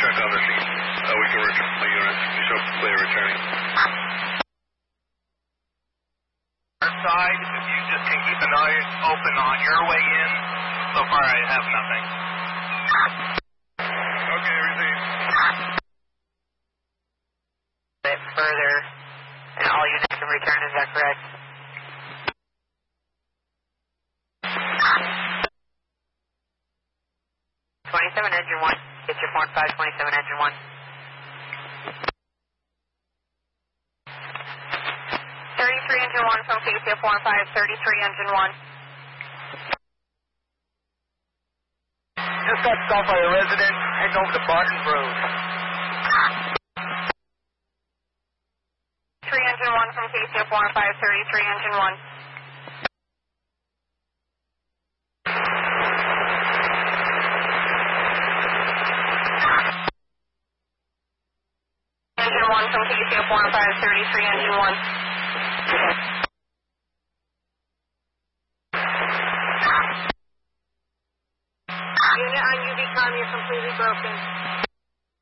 check on the scene. We can return the units. You show clear returning. Our side, if you just can keep an eye open on your way in. So far, I have nothing. Okay, received. A bit further, and all units can return, is that correct? Engine 1, get your 4527 Engine 1. 33 Engine 1 from KCF 1533 Engine 1. Just got stopped by a resident heading over to Barton Road. 3 Engine 1 from KCF 1533 Engine 1. Engine 1 from KCF 1533 Engine 1. Unit on UV com, you're completely broken.